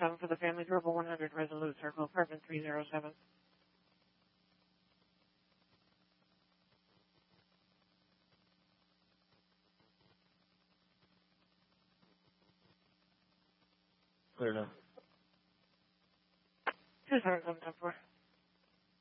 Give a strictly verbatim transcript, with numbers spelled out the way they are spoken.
seven for the family, Durable one hundred, Resolute Circle, apartment three zero seven. Clear now. two seven seven ten four.